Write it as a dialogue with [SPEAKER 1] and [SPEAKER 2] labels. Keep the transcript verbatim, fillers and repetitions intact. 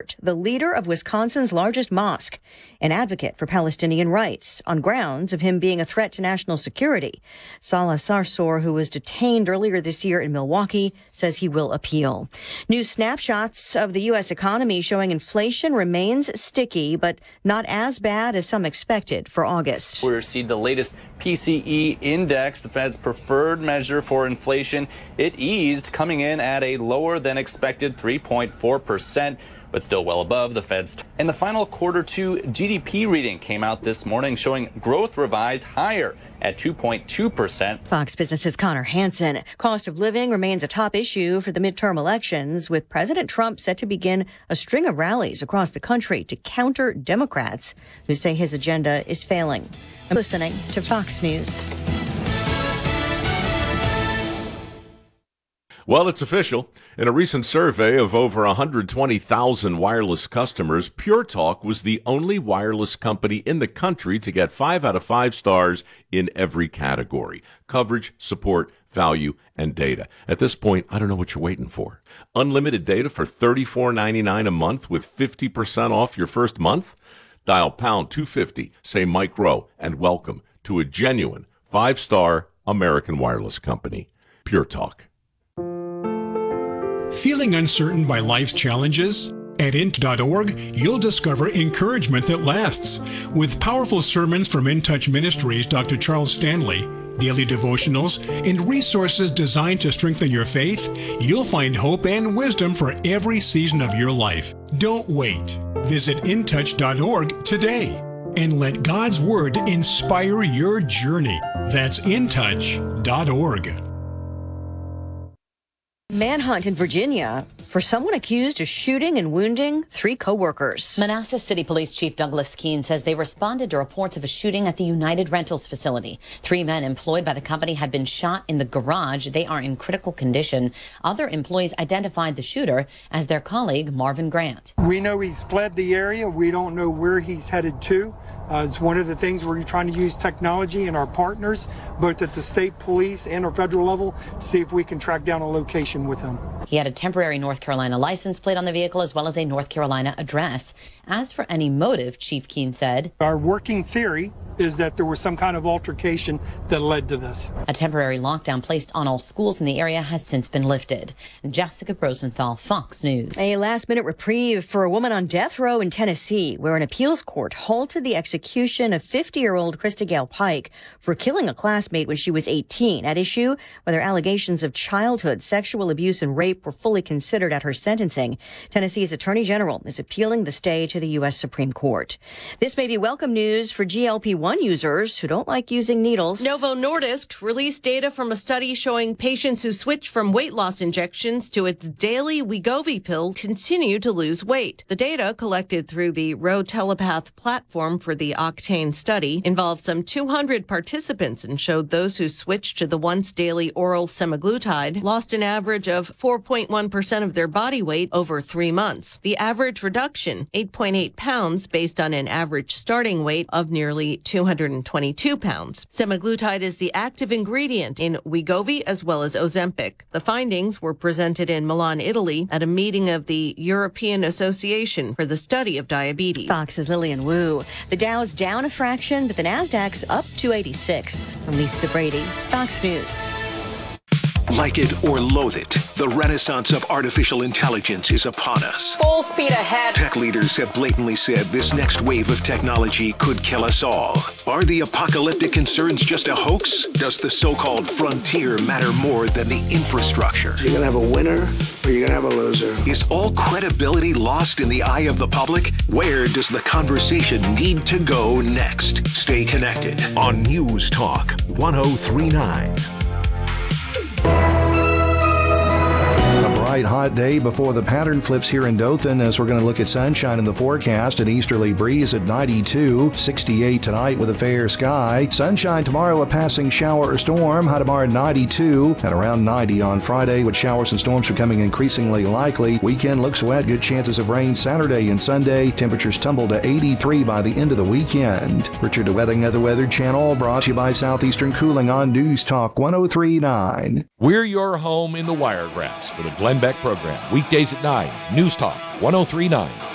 [SPEAKER 1] Court, the leader of Wisconsin's largest mosque, an advocate for Palestinian rights on grounds of him being a threat to national security. Salah Sarsour, who was detained earlier this year in Milwaukee, says he will appeal. New snapshots of the U S economy showing inflation remains sticky, but not as bad as some expected for August.
[SPEAKER 2] We received the latest P C E index, the Fed's preferred measure for inflation. It eased, coming in at a lower than expected three point four percent, but still well above the Fed's. And the final quarter two G D P reading came out this morning, showing growth revised higher at two point two percent.
[SPEAKER 1] Fox Business's Connor Hansen. Cost of living remains a top issue for the midterm elections, with President Trump set to begin a string of rallies across the country to counter Democrats who say his agenda is failing. I'm listening to Fox News.
[SPEAKER 3] Well, it's official. In a recent survey of over one hundred twenty thousand wireless customers, Pure Talk was the only wireless company in the country to get five out of five stars in every category: coverage, support, value, and data. At this point, I don't know what you're waiting for. Unlimited data for thirty-four ninety-nine a month with fifty percent off your first month? Dial pound two fifty, say Mike Rowe, and welcome to a genuine five-star American wireless company. Pure Talk.
[SPEAKER 4] Feeling uncertain by life's challenges? At int dot org, you'll discover encouragement that lasts. With powerful sermons from In Touch Ministries' Doctor Charles Stanley, daily devotionals, and resources designed to strengthen your faith, you'll find hope and wisdom for every season of your life. Don't wait. Visit in touch dot org today and let God's Word inspire your journey. That's in touch dot org.
[SPEAKER 1] Manhunt in Virginia for someone accused of shooting and wounding three co-workers.
[SPEAKER 5] Manassas City Police Chief Douglas Keene says they responded to reports of a shooting at the United Rentals facility. Three men employed by the company had been shot in the garage. They are in critical condition. Other employees identified the shooter as their colleague, Marvin Grant.
[SPEAKER 6] We know he's fled the area. We don't know where he's headed to. Uh, it's one of the things where you're trying to use technology and our partners, both at the state police and our federal level, to see if we can track down a location with him.
[SPEAKER 5] He had a temporary North Carolina license plate on the vehicle as well as a North Carolina address. As for any motive, Chief Keene said,
[SPEAKER 6] our working theory is that there was some kind of altercation that led to this.
[SPEAKER 5] A temporary lockdown placed on all schools in the area has since been lifted. Jessica Rosenthal, Fox News.
[SPEAKER 1] A last-minute reprieve for a woman on death row in Tennessee, where an appeals court halted the execution of fifty-year-old Krista Gale Pike for killing a classmate when she was eighteen. At issue, whether allegations of childhood sexual abuse and rape were fully considered at her sentencing. Tennessee's Attorney General is appealing the stay to the U S Supreme Court. This may be welcome news for G L P one users who don't like using needles.
[SPEAKER 7] Novo Nordisk released data from a study showing patients who switch from weight loss injections to its daily Wegovy pill continue to lose weight. The data, collected through the Ro Telepath platform for the Octane study, involved some two hundred participants and showed those who switched to the once daily oral semaglutide lost an average of four point one percent of their body weight over three months. The average reduction, eight point eight pounds, based on an average starting weight of nearly two hundred twenty-two pounds. Semaglutide is the active ingredient in Wegovy as well as Ozempic. The findings were presented in Milan, Italy, at a meeting of the European Association for the Study of Diabetes.
[SPEAKER 1] Fox's Lillian Wu. The Dow's down a fraction, but the Nasdaq's up two eighty-six. I'm Lisa Brady, Fox News.
[SPEAKER 8] Like it or loathe it, the renaissance of artificial intelligence is upon us.
[SPEAKER 9] Full speed ahead.
[SPEAKER 8] Tech leaders have blatantly said this next wave of technology could kill us all. Are the apocalyptic concerns just a hoax? Does the so-called frontier matter more than the infrastructure?
[SPEAKER 10] You're going to have a winner or you're going to have a loser.
[SPEAKER 8] Is all credibility lost in the eye of the public? Where does the conversation need to go next? Stay connected on News Talk one oh three point nine.
[SPEAKER 11] Bright, hot day before the pattern flips here in Dothan as we're going to look at sunshine in the forecast. An easterly breeze at ninety-two, sixty-eight tonight with a fair sky. Sunshine tomorrow, a passing shower or storm. High tomorrow at ninety-two and around ninety on Friday, with showers and storms becoming increasingly likely. Weekend looks wet, good chances of rain Saturday and Sunday. Temperatures tumble to eighty-three by the end of the weekend. Richard DeWetting of the Weather Channel, brought to you by Southeastern Cooling on News Talk one oh three point nine.
[SPEAKER 12] We're your home in the Wiregrass for the Glenn Beck program. Weekdays at nine. News Talk one oh three point nine.